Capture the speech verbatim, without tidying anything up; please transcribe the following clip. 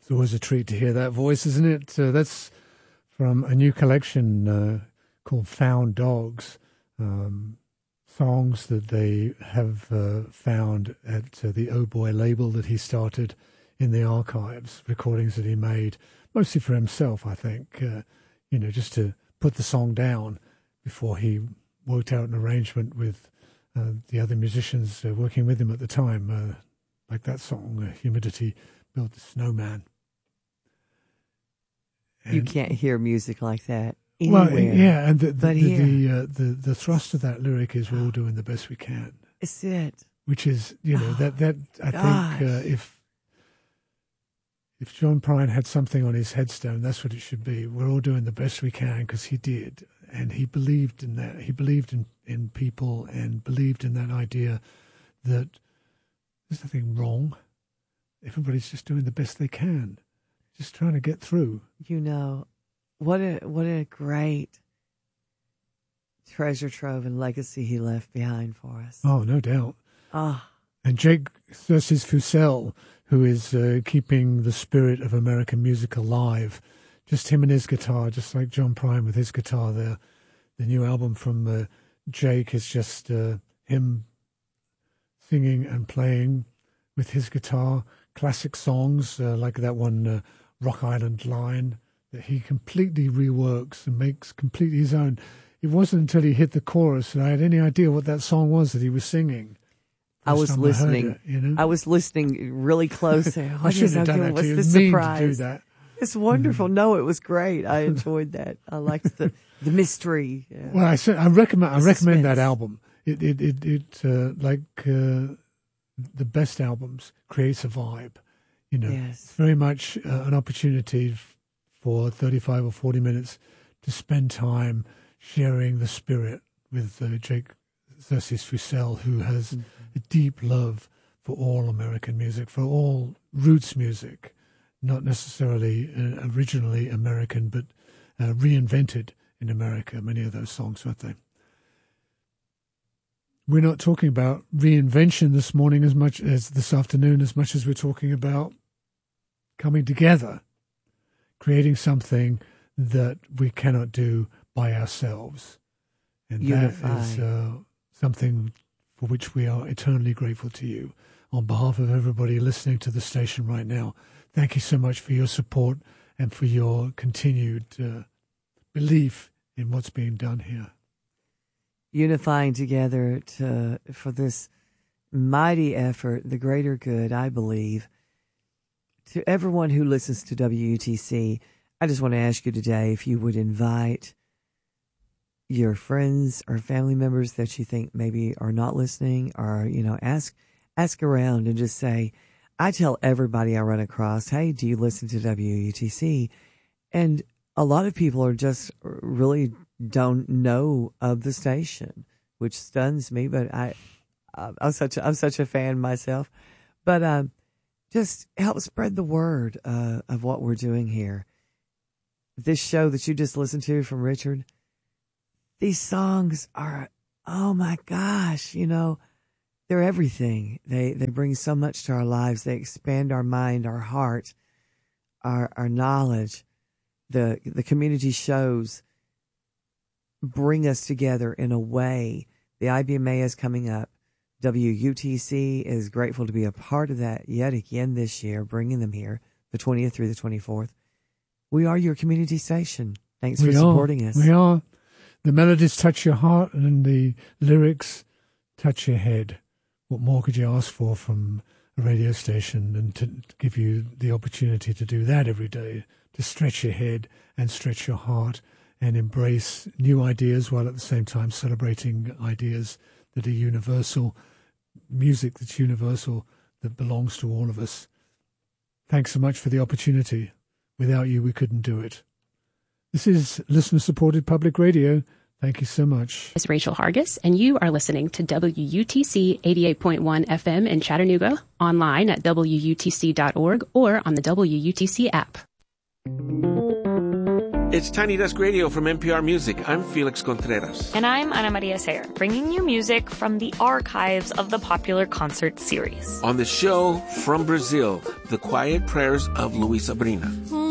It's always a treat to hear that voice, isn't it? Uh, that's from a new collection uh, called Found Dogs, um, songs that they have uh, found at uh, the Oh Boy label that he started in the archives, recordings that he made, mostly for himself, I think, uh, you know, just to put the song down before he worked out an arrangement with uh, the other musicians uh, working with him at the time, uh, like that song, uh, Humidity Built the Snowman. And, you can't hear music like that anywhere. Well, yeah, and the the but the, here. the, uh, the the thrust of that lyric is we're all doing the best we can. It's it. Which is, you know, Oh, that, that I gosh. think uh, if if John Prine had something on his headstone, that's what it should be. We're all doing the best we can, because he did. And he believed in that. He believed in, in people and believed in that idea that there's nothing wrong. Everybody's just doing the best they can, just trying to get through. You know, what a what a great treasure trove and legacy he left behind for us. Oh, no doubt. Ah, And Jake Thursis Fusel, who is uh, keeping the spirit of American music alive, just him and his guitar, just like John Prine with his guitar there. The new album from uh, Jake is just uh, him singing and playing with his guitar, classic songs uh, like that one, uh, Rock Island Line, that he completely reworks and makes completely his own. It wasn't until he hit the chorus that I had any idea what that song was that he was singing. I was time I listening. heard it, you know? I was listening really close. I What should is have done okay, that what's to you. the It was mean surprise? to do that. It's wonderful. No, it was great. I enjoyed that. I liked the the mystery. Yeah. Well, I said I recommend. I The recommend that suspense. album. It it it, it uh, like uh, the best albums creates a vibe. You know, Yes. it's very much uh, an opportunity f- for thirty-five or forty minutes to spend time sharing the spirit with uh, Jake Thursis Fusel, who has Mm-hmm. a deep love for all American music, for all roots music, not necessarily uh, originally American, but uh, reinvented in America. Many of those songs, weren't they? We're not talking about reinvention this morning as much as this afternoon, as much as we're talking about coming together, creating something that we cannot do by ourselves. And Unify. that is uh, something for which we are eternally grateful to you. On behalf of everybody listening to the station right now, thank you so much for your support and for your continued uh, belief in what's being done here. Unifying together to for this mighty effort, the greater good, I believe. To everyone who listens to W U T C, I just want to ask you today if you would invite your friends or family members that you think maybe are not listening, or, you know, ask ask around and just say, I tell everybody I run across, hey, do you listen to W U T C? And a lot of people are just really don't know of the station, which stuns me, but I, I'm such a, I'm such a fan myself. But um, just help spread the word uh, of what we're doing here. This show that you just listened to from Richard, these songs are, oh my gosh, you know, they're everything. They they bring so much to our lives. They expand our mind, our heart, our our knowledge. The the community shows bring us together in a way. The I B M A is coming up. W U T C is grateful to be a part of that yet again this year, bringing them here the twentieth through the twenty-fourth. We are your community station. Thanks We for are. supporting us. We are. The melodies touch your heart and the lyrics touch your head. What more could you ask for from a radio station than to give you the opportunity to do that every day, to stretch your head and stretch your heart and embrace new ideas while at the same time celebrating ideas that are universal, music that's universal, that belongs to all of us. Thanks so much for the opportunity. Without you, we couldn't do it. This is listener-supported public radio. Thank you so much. It's Rachel Hargis, and you are listening to W U T C eighty-eight point one F M in Chattanooga, online at W U T C dot org or on the W U T C app. It's Tiny Desk Radio from N P R Music. I'm Felix Contreras. And I'm Ana Maria Sayer, bringing you music from the archives of the popular concert series. On the show, from Brazil, The Quiet Prayers of Luis Sabrina.